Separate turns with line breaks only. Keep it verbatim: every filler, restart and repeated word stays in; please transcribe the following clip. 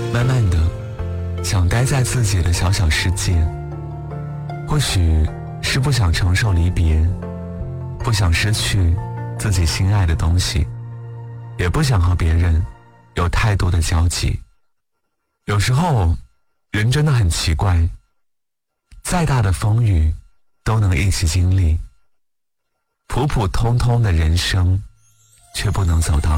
慢慢的想待在自己的小小世界，或许是不想承受离别，不想失去自己心爱的东西，也不想和别人有太多的交集。有时候人真的很奇怪，再大的风雨都能一起经历，普普通通的人生却不能走到